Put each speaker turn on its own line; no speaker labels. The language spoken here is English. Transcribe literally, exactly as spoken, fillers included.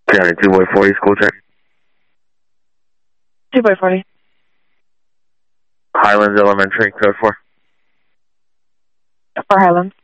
County two by forty, school check.
two by forty.
Highlands Elementary, code four.
For Highlands.